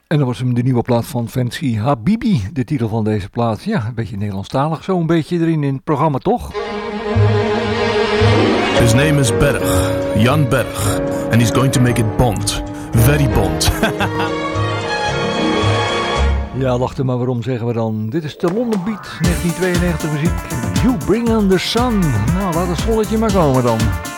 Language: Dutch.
En dat was hem de nieuwe plaat van Fancy Habibi, de titel van deze plaat. Ja, een beetje Nederlandstalig, zo een beetje erin in het programma, toch? His name is Berg, Jan Berg, and he's going to make it Bond. Very Bond. Ja, wacht er maar, waarom zeggen we dan? Dit is de London Beat, 1992 muziek. You Bring on the Sun. Nou, laat het zonnetje maar komen dan.